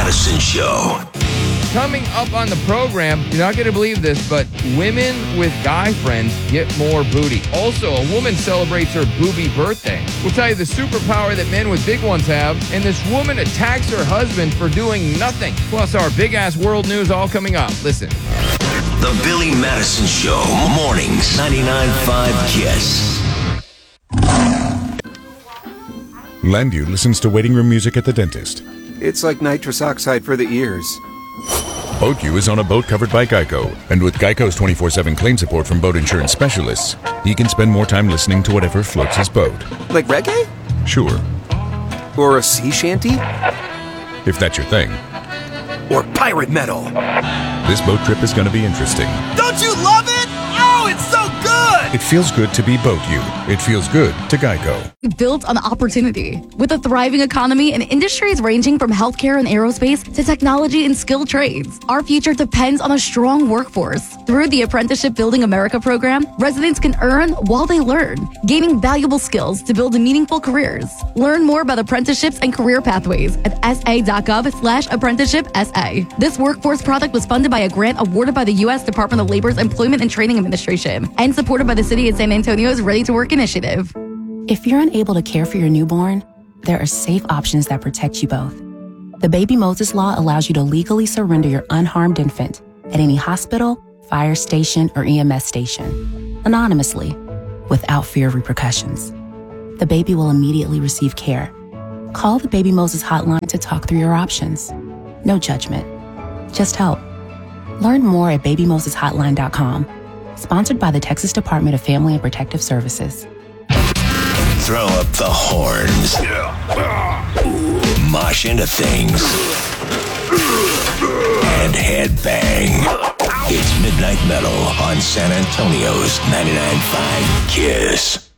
Madison Show. Coming up on the program, you're not going to believe this, but women with guy friends get more booty. Also, a woman celebrates her booby birthday. We'll tell you the superpower that men with big ones have, and this woman attacks her husband for doing nothing. Plus, our big-ass world news all coming up. Listen. The Billy Madison Show, mornings, 99.5 KISS. Landview listens to waiting room music at the dentist. It's like nitrous oxide for the ears. BoatU is on a boat covered by Geico, and with Geico's 24/7 claim support from boat insurance specialists, he can spend more time listening to whatever floats his boat. Like reggae? Sure, Or a sea shanty? if that's your thing. Or pirate metal? This boat trip is going to be interesting. Don't you love it? Oh, it's so good! It feels good to be BoatU. It feels good to Geico. Built on opportunity. With a thriving economy and industries ranging from healthcare and aerospace to technology and skilled trades, our future depends on a strong workforce. Through the Apprenticeship Building America program, residents can earn while they learn, gaining valuable skills to build meaningful careers. Learn more about apprenticeships and career pathways at sa.gov/apprenticeship-sa. This workforce product was funded by a grant awarded by the U.S. Department of Labor's Employment and Training Administration and supported by the City of San Antonio's Ready to Work initiative. If you're unable to care for your newborn, there are safe options that protect you both. The Baby Moses Law allows you to legally surrender your unharmed infant at any hospital, fire station, or EMS station, anonymously, without fear of repercussions. The baby will immediately receive care. Call the Baby Moses hotline to talk through your options. No judgment, just help. Learn more at babymoseshotline.com. Sponsored by the Texas Department of Family and Protective Services. Throw up the horns. Mosh into things. And headbang. It's Midnight Metal on San Antonio's 99.5 KISS.